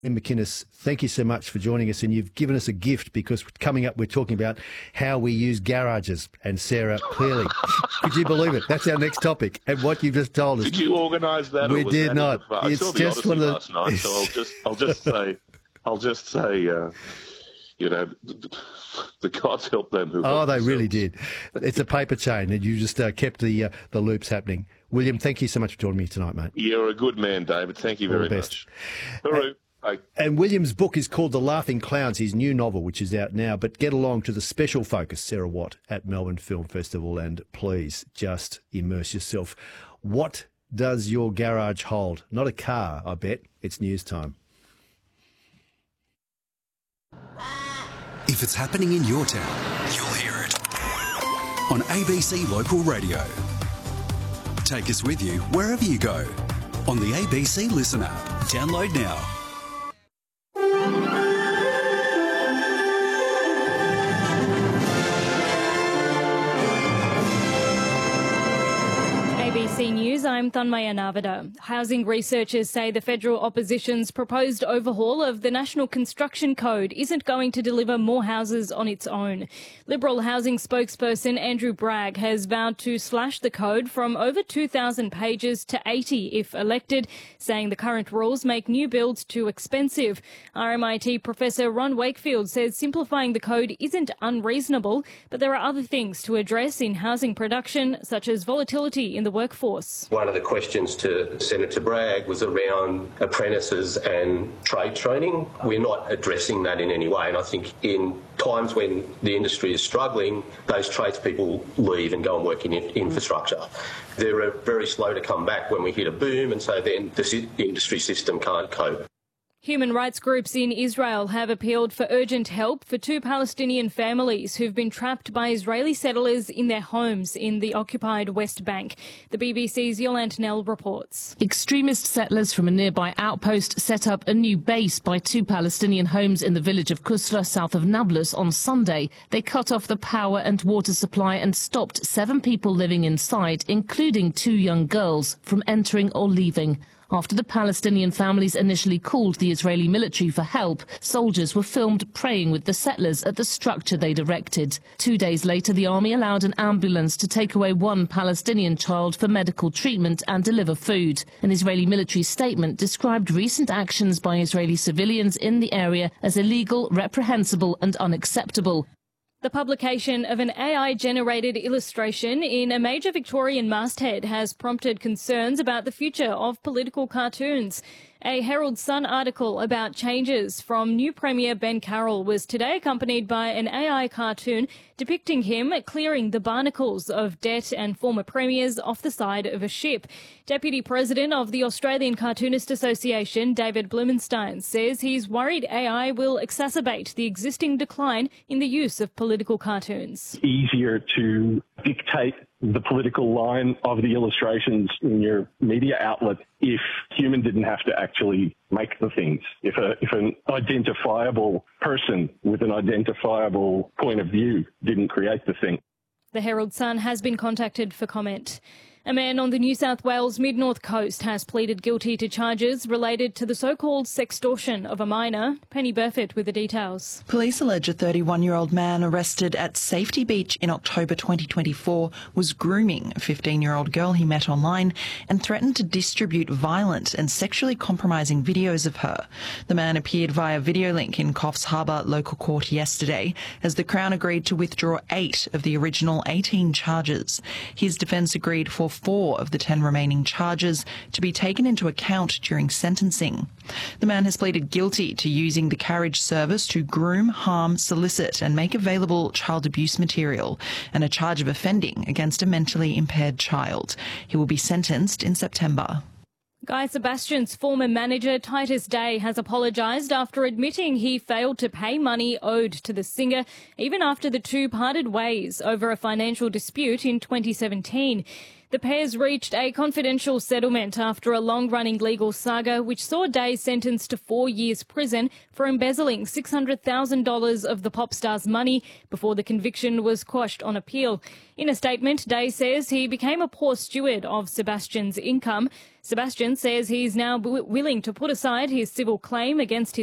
Ian McInnes, thank you so much for joining us, and you've given us a gift because coming up we're talking about how we use garages. And Sarah, clearly, could you believe it? That's our next topic. And what you've just told us. Did you organise that? We did not. I saw the Odyssey last night, so I'll just say, you know, the gods help them who. Oh, they really did. It's a paper chain, and you just kept the loops happening. William, thank you so much for joining me tonight, mate. You're a good man, David. Thank you very much. Hooroo. And William's book is called The Laughing Clowns, his new novel, which is out now. But get along to the special focus, Sarah Watt, at Melbourne Film Festival, and please just immerse yourself. What does your garage hold? Not a car, I bet. It's news time. If it's happening in your town, you'll hear it on ABC Local Radio. Take us with you wherever you go on the ABC Listen app. Download now. ABC News, I'm Thanmaya Navada. Housing researchers say the federal opposition's proposed overhaul of the National Construction Code isn't going to deliver more houses on its own. Liberal housing spokesperson Andrew Bragg has vowed to slash the code from over 2,000 pages to 80 if elected, saying the current rules make new builds too expensive. RMIT Professor Ron Wakefield says simplifying the code isn't unreasonable, but there are other things to address in housing production, such as volatility in the workforce. One of the questions to Senator Bragg was around apprentices and trade training. We're not addressing that in any way, and I think in times when the industry is struggling, those tradespeople leave and go and work in infrastructure. They're very slow to come back when we hit a boom, and so then the industry system can't cope. Human rights groups in Israel have appealed for urgent help for two Palestinian families who've been trapped by Israeli settlers in their homes in the occupied West Bank. The BBC's Yolande Nell reports. Extremist settlers from a nearby outpost set up a new base by two Palestinian homes in the village of Kusra, south of Nablus, on Sunday. They cut off the power and water supply and stopped 7 people living inside, including 2 young girls, from entering or leaving. After the Palestinian families initially called the Israeli military for help, soldiers were filmed praying with the settlers at the structure they'd erected. 2 days later, the army allowed an ambulance to take away 1 Palestinian child for medical treatment and deliver food. An Israeli military statement described recent actions by Israeli civilians in the area as illegal, reprehensible and unacceptable. The publication of an AI-generated illustration in a major Victorian masthead has prompted concerns about the future of political cartoons. A Herald Sun article about changes from new Premier Ben Carroll was today accompanied by an AI cartoon depicting him clearing the barnacles of debt and former premiers off the side of a ship. Deputy President of the Australian Cartoonist Association, David Blumenstein, says he's worried AI will exacerbate the existing decline in the use of political cartoons. Easier to dictate the political line of the illustrations in your media outlet if human didn't have to actually make the things. If an identifiable person with an identifiable point of view didn't create the thing. The Herald Sun has been contacted for comment. A man on the New South Wales mid-north coast has pleaded guilty to charges related to the so-called sextortion of a minor. Penny Burford with the details. Police allege a 31-year-old man arrested at Safety Beach in October 2024 was grooming a 15-year-old girl he met online and threatened to distribute violent and sexually compromising videos of her. The man appeared via video link in Coffs Harbour local court yesterday as the Crown agreed to withdraw 8 of the original 18 charges. His defence agreed for 4 of the 10 remaining charges to be taken into account during sentencing. The man has pleaded guilty to using the carriage service to groom, harm, solicit and make available child abuse material and a charge of offending against a mentally impaired child. He will be sentenced in September. Guy Sebastian's former manager, Titus Day, has apologised after admitting he failed to pay money owed to the singer, even after the two parted ways over a financial dispute in 2017. The pairs reached a confidential settlement after a long-running legal saga which saw Day sentenced to 4 years prison for embezzling $600,000 of the pop star's money before the conviction was quashed on appeal. In a statement, Day says he became a poor steward of Sebastian's income. Sebastian says he's now willing to put aside his civil claim against his